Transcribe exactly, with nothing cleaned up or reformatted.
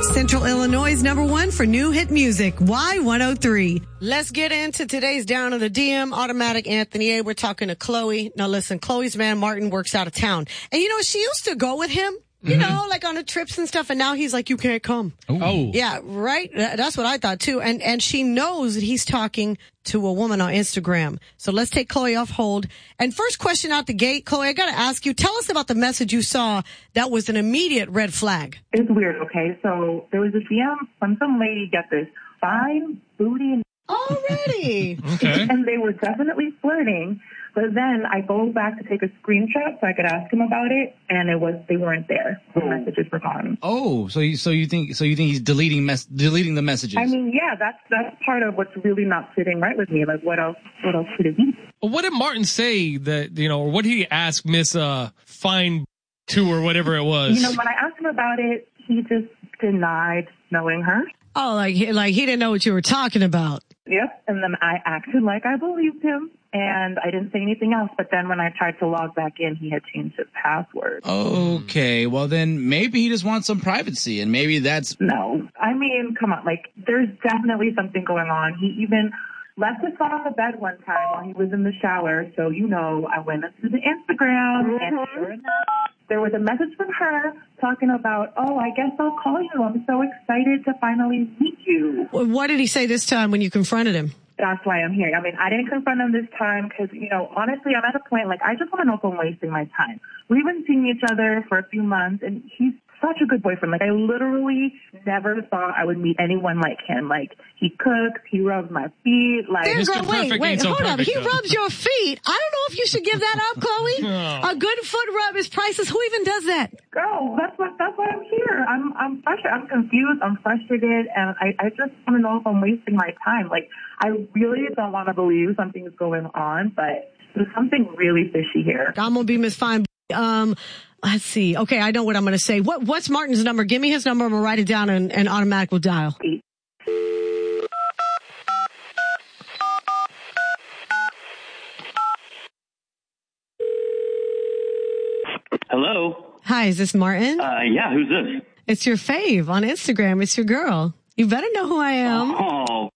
Central Illinois' number one for new hit music, Y one oh three. Let's get into today's Down of the D M, Automatic Anthony A. We're talking to Chloe. Now listen, Chloe's man Martin works out of town. And you know, she used to go with him, you mm-hmm. know, like on the trips and stuff. And now he's like, you can't come. Oh. Yeah, right? That's what I thought too. And, and she knows that he's talking to a woman on Instagram. So let's take Chloe off hold. And first question out the gate, Chloe, I got to ask you, tell us about the message you saw that was an immediate red flag. It's weird, okay? So there was a D M from some lady, get this, fine booty. And already. Okay. And they were definitely flirting. But then I go back to take a screenshot so I could ask him about it, and it was they weren't there. The messages were gone. Oh, so you, so you think so you think he's deleting mess deleting the messages? I mean, yeah, that's that's part of what's really not sitting right with me. Like, what else? What else could it be? Well, what did Martin say that you know, or what did he ask Miss uh, Fine to or whatever it was? You know, when I asked him about it, he just denied knowing her. Oh, like like he didn't know what you were talking about. Yep, and then I acted like I believed him, and I didn't say anything else. But then when I tried to log back in, he had changed his password. Okay, well then maybe he just wants some privacy, and maybe that's... No, I mean, come on, like, there's definitely something going on. He even left his phone on the bed one time while he was in the shower, so, you know, I went into the Instagram, mm-hmm. and sure enough, there was a message from her talking about, oh, I guess I'll call you. I'm so excited to finally meet you. What did he say this time when you confronted him? That's why I'm here. I mean, I didn't confront him this time because, you know, honestly, I'm at a point, like, I just want to know if I'm wasting my time. We've been seeing each other for a few months, and he's such a good boyfriend. Like, I literally never thought I would meet anyone like him. Like, he cooks, he rubs my feet. Like, There, girl, wait, wait, so hold up. perfect, He though. rubs your feet. I don't know if you should give that up, Chloe. Oh. A good foot rub is priceless. Who even does that? girl, that's what that's why I'm here. I'm I'm frustrated. I'm confused. I'm frustrated, and I I just want to know if I'm wasting my time. Like, I really don't want to believe something's going on, but there's something really fishy here. I'm gonna be Miss Fine. Um, let's see. Okay, I know what I'm gonna say. What What's Martin's number? Give me his number. I'm gonna write it down, and, and automatic will dial. Eight. Hello. Hi, is this Martin? Uh, yeah, who's this? It's your fave on Instagram. It's your girl. You better know who I am. Oh,